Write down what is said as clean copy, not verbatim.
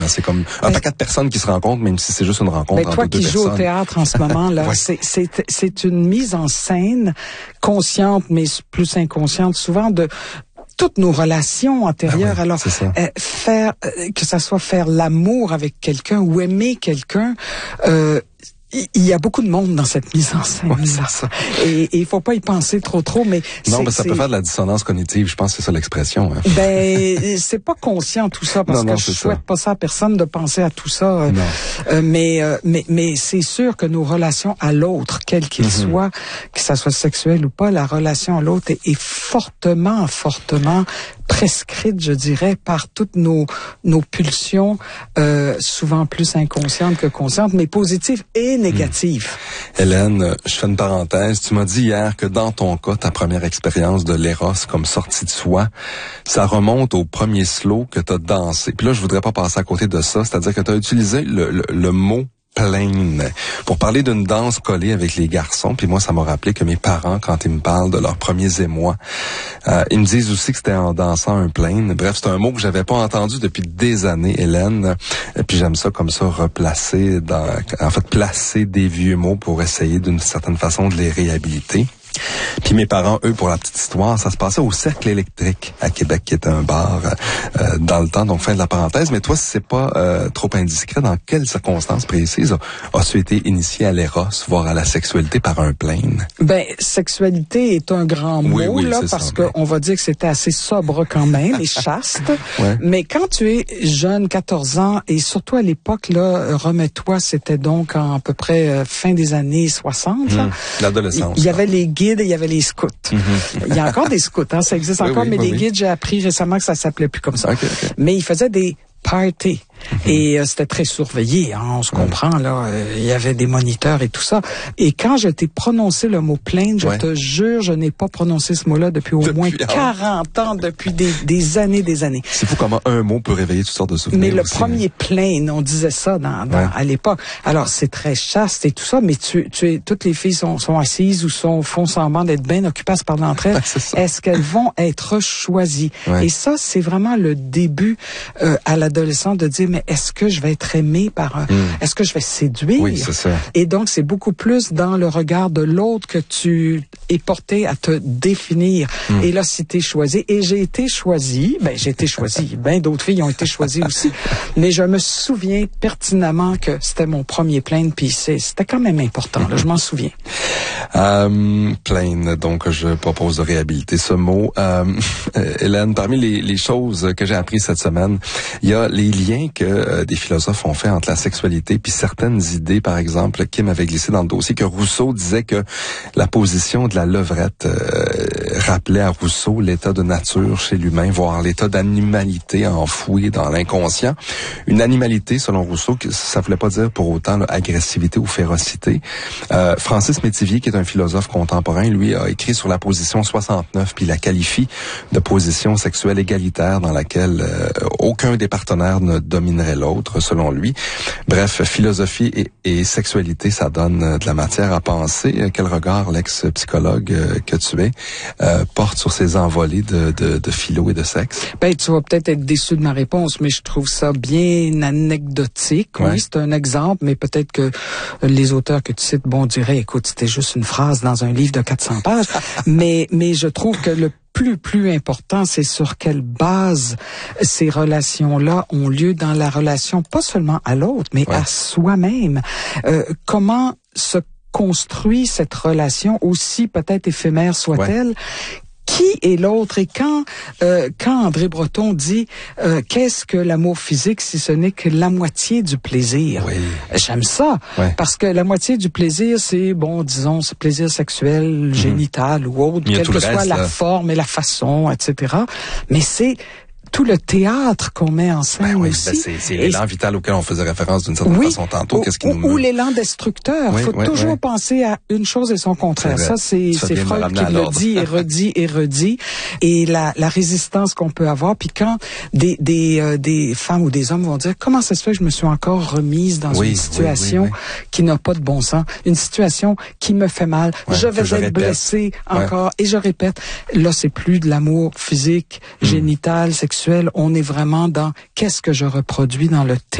C'est comme un paquet de personnes qui se rencontrent, même si c'est juste une rencontre entre deux personnes. Toi qui joues au théâtre en ce moment, là, ouais. c'est une mise en scène consciente, mais plus inconsciente, souvent de toutes nos relations antérieures. Ah oui, alors, faire que ça soit faire l'amour avec quelqu'un ou aimer quelqu'un. Il y a beaucoup de monde dans cette mise en scène. Ouais, c'est ça. Et il faut pas y penser trop, mais non, mais ça peut faire de la dissonance cognitive. Je pense que c'est ça l'expression. Hein. Ben, c'est pas conscient tout ça parce que je souhaite pas ça à personne de penser à tout ça. Mais c'est sûr que nos relations à l'autre, quel qu'il soit, que ça soit sexuel ou pas, la relation à l'autre est fortement prescrite, je dirais, par toutes nos pulsions, souvent plus inconscientes que conscientes, mais positives et négatives. Hélène, je fais une parenthèse. Tu m'as dit hier que dans ton cas, ta première expérience de l'éros comme sortie de soi, ça remonte au premier slow que tu as dansé. Puis là, je voudrais pas passer à côté de ça, c'est-à-dire que tu as utilisé le mot plaine pour parler d'une danse collée avec les garçons. Puis moi, ça m'a rappelé que mes parents, quand ils me parlent de leurs premiers émois, ils me disent aussi que c'était en dansant un plaine. Bref, c'est un mot que j'avais pas entendu depuis des années, Hélène. Et puis j'aime ça comme ça, replacer placer des vieux mots pour essayer d'une certaine façon de les réhabiliter. Puis mes parents, eux, pour la petite histoire, ça se passait au Cercle électrique à Québec, qui était un bar dans le temps, donc fin de la parenthèse. Mais toi, si c'est pas trop indiscret, dans quelles circonstances précises as-tu été initié à l'éros, voire à la sexualité par un plaine? Ben, sexualité est un grand mot, là, parce qu'on va dire que c'était assez sobre quand même et chaste. Ouais. Mais quand tu es jeune, 14 ans, et surtout à l'époque, là, remets-toi, c'était donc à peu près fin des années 60. L'adolescence. Il y avait les guides et il y avait les scouts. Il y a encore des scouts, hein, ça existe encore, mais les guides, j'ai appris récemment que ça s'appelait plus comme ça. Okay. Mais ils faisaient des parties. Et c'était très surveillé, hein, on se comprend, là. Il y avait des moniteurs et tout ça. Et quand je t'ai prononcé le mot plaine, je te jure, je n'ai pas prononcé ce mot-là depuis au moins 40 ans, depuis des années. C'est fou comment un mot peut réveiller toutes sortes de souvenirs. Mais le aussi, premier plaine, on disait ça à l'époque. Alors, c'est très chaste et tout ça, mais toutes les filles sont assises ou font semblant d'être bien occupées à se parler entre elles. Est-ce qu'elles vont être choisies? Et ça, c'est vraiment le début à l'adolescent de dire, mais est-ce que je vais être aimé par est-ce que je vais séduire? Oui, c'est ça. Et donc, c'est beaucoup plus dans le regard de l'autre que tu es porté à te définir. Et là, si t'es choisi, et j'ai été choisie, ben d'autres filles ont été choisies aussi, mais je me souviens pertinemment que c'était mon premier plaine, puis c'était quand même important, là, je m'en souviens. Plaine, donc je propose de réhabiliter ce mot. Hélène, parmi les choses que j'ai apprises cette semaine, il y a les liens que des philosophes ont fait entre la sexualité puis certaines idées. Par exemple, Kim avait glissé dans le dossier que Rousseau disait que la position de la levrette rappelait à Rousseau l'état de nature chez l'humain, voire l'état d'animalité enfoui dans l'inconscient. Une animalité, selon Rousseau, ça voulait pas dire pour autant agressivité ou férocité. Francis Métivier, qui est un philosophe contemporain, lui a écrit sur la position 69, puis la qualifie de position sexuelle égalitaire dans laquelle aucun des partenaires ne dominerait l'autre, selon lui. Bref, philosophie et sexualité, ça donne de la matière à penser. Quel regard l'ex-psychologue que tu es porte sur ces envolées de philo et de sexe? Ben, tu vas peut-être être déçu de ma réponse, mais je trouve ça bien anecdotique. Oui, c'est un exemple, mais peut-être que les auteurs que tu cites, diraient, écoute, c'était juste une phrase dans un livre de 400 pages. mais je trouve que le plus important, c'est sur quelle base ces relations-là ont lieu dans la relation, pas seulement à l'autre, mais à soi-même. Comment se construit cette relation, aussi peut-être éphémère soit-elle? Qui est l'autre? Et quand André Breton dit qu'est-ce que l'amour physique si ce n'est que la moitié du plaisir? J'aime ça, parce que la moitié du plaisir, c'est, disons, ce plaisir sexuel, génital ou autre, quelle que soit la forme et la façon, etc. Mais c'est tout le théâtre qu'on met en scène aussi. C'est l'élan vital auquel on faisait référence d'une certaine façon tantôt. Ou l'élan destructeur. Il faut toujours penser à une chose et son contraire. Ça, c'est Freud qui le dit et redit. Et la résistance qu'on peut avoir. Puis quand des femmes ou des hommes vont dire, comment ça se fait que je me suis encore remise dans une situation qui n'a pas de bon sens, une situation qui me fait mal, je vais être blessée encore. Et je répète, là, c'est plus de l'amour physique, génital, sexuel, sexuelle, on est vraiment dans qu'est-ce que je reproduis dans le